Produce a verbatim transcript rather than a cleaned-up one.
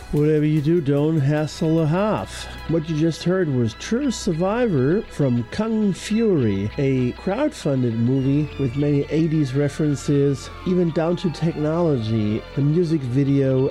Whatever you do, don't hassle a half. What you just heard was True Survivor from Kung Fury, a crowdfunded movie with many eighties references, even down to technology. The music video